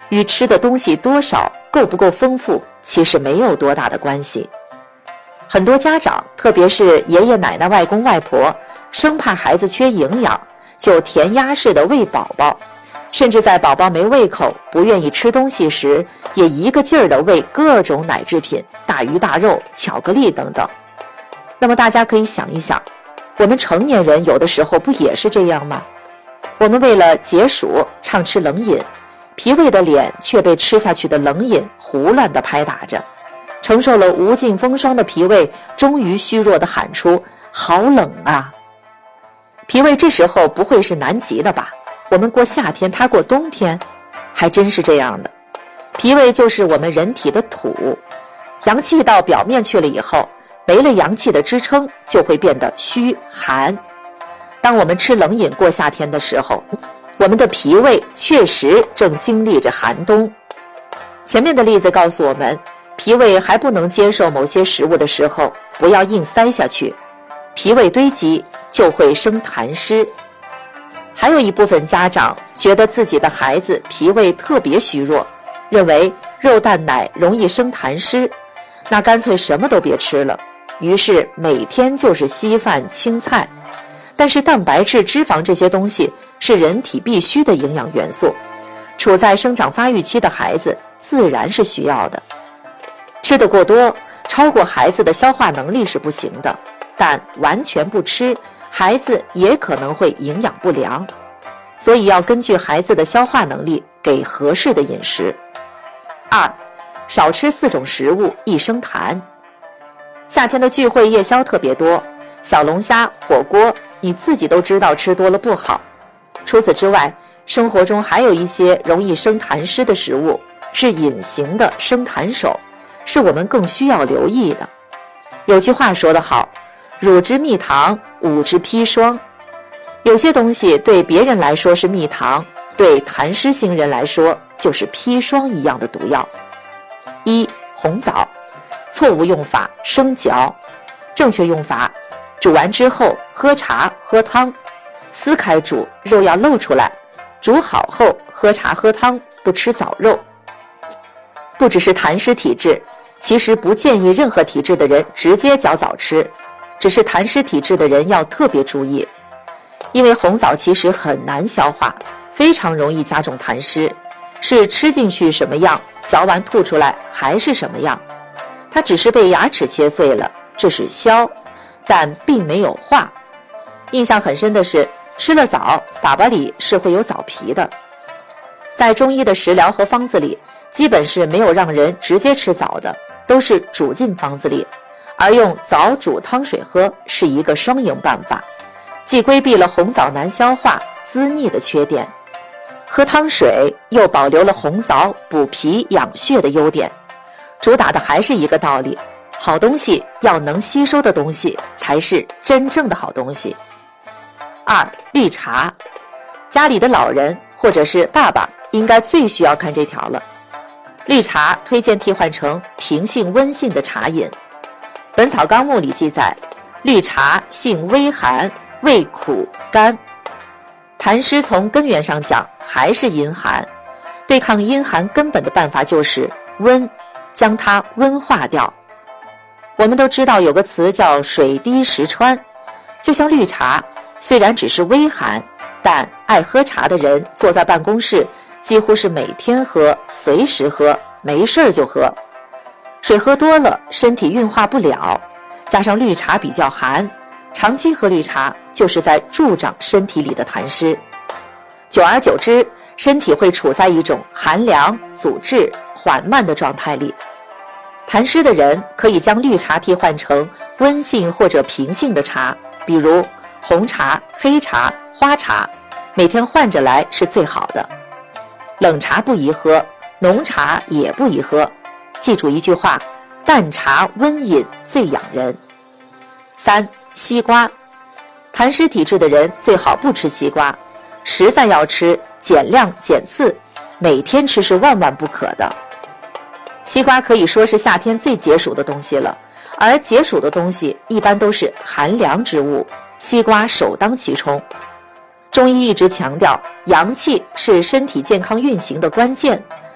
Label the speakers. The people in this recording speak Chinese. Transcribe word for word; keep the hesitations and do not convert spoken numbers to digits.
Speaker 1: 与吃的东西多少、够不够丰富，其实没有多大的关系。很多家长，特别是爷爷奶奶、外公外婆，生怕孩子缺营养，就填鸭式的喂宝宝，甚至在宝宝没胃口、不愿意吃东西时，也一个劲儿的喂各种奶制品、大鱼大肉、巧克力等等。那么大家可以想一想，我们成年人有的时候不也是这样吗？我们为了解暑畅吃冷饮，脾胃的脸却被吃下去的冷饮胡乱地拍打着，承受了无尽风霜的脾胃终于虚弱地喊出好冷啊。脾胃这时候不会是南极了吧？我们过夏天，它过冬天，还真是这样的。脾胃就是我们人体的土，阳气到表面去了以后，没了阳气的支撑，就会变得虚寒。当我们吃冷饮过夏天的时候，我们的脾胃确实正经历着寒冬。前面的例子告诉我们，脾胃还不能接受某些食物的时候，不要硬塞下去，脾胃堆积就会生痰湿。还有一部分家长觉得自己的孩子脾胃特别虚弱，认为肉蛋奶容易生痰湿，那干脆什么都别吃了，于是每天就是稀饭青菜。但是蛋白质、脂肪这些东西是人体必须的营养元素，处在生长发育期的孩子自然是需要的。吃得过多，超过孩子的消化能力是不行的，但完全不吃，孩子也可能会营养不良，所以要根据孩子的消化能力给合适的饮食。二，少吃四种食物易生痰。夏天的聚会夜宵特别多，小龙虾、火锅，你自己都知道吃多了不好。除此之外，生活中还有一些容易生痰湿的食物，是隐形的生痰手，是我们更需要留意的。有句话说得好，乳之蜜糖，五之砒霜。有些东西对别人来说是蜜糖，对痰湿性人来说就是砒霜一样的毒药。一、红枣，错误用法生嚼，正确用法煮完之后喝茶喝汤，撕开煮，肉要露出来，煮好后喝茶喝汤，不吃枣肉。不只是痰湿体质，其实不建议任何体质的人直接嚼枣吃，只是痰湿体质的人要特别注意，因为红枣其实很难消化，非常容易加重痰湿，是吃进去什么样，嚼完吐出来还是什么样。它只是被牙齿切碎了，这是消，但并没有化。印象很深的是，吃了枣，粑粑里是会有枣皮的。在中医的食疗和方子里，基本是没有让人直接吃枣的，都是煮进方子里，而用枣煮汤水喝是一个双赢办法，既规避了红枣难消化、滋腻的缺点，喝汤水又保留了红枣补脾养血的优点。主打的还是一个道理，好东西要能吸收的东西才是真正的好东西。二、绿茶，家里的老人或者是爸爸应该最需要看这条了。绿茶推荐替换成平性温性的茶饮。本草纲目里记载，绿茶性微寒，味苦甘。痰湿从根源上讲还是阴寒，对抗阴寒根本的办法就是温，将它温化掉。我们都知道有个词叫水滴石穿，就像绿茶，虽然只是微寒，但爱喝茶的人坐在办公室几乎是每天喝，随时喝，没事儿就喝。水喝多了，身体运化不了，加上绿茶比较寒，长期喝绿茶就是在助长身体里的痰湿。久而久之，身体会处在一种寒凉、阻滞、缓慢的状态里。痰湿的人可以将绿茶替换成温性或者平性的茶，比如红茶、黑茶、花茶，每天换着来是最好的。冷茶不宜喝，浓茶也不宜喝。记住一句话，淡茶温饮最养人。三、西瓜，痰湿体质的人最好不吃西瓜，实在要吃，减量减次，每天吃是万万不可的。西瓜可以说是夏天最解暑的东西了，而解暑的东西一般都是寒凉之物，西瓜首当其冲。中医一直强调，阳气是身体健康运行的关键，